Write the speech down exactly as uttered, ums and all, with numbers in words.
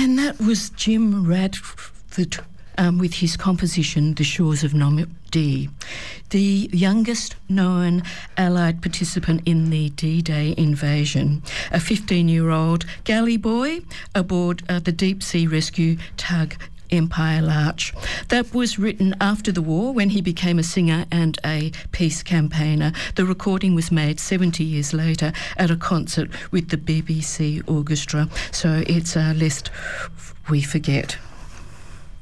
And that was Jim Radford um, with his composition, The Shores of Normandy, the youngest known Allied participant in the D-Day invasion, a fifteen-year-old galley boy aboard uh, the deep-sea rescue tug Empire Larch. That was written after the war when he became a singer and a peace campaigner. The recording was made seventy years later at a concert with the B B C Orchestra. So it's a lest we forget.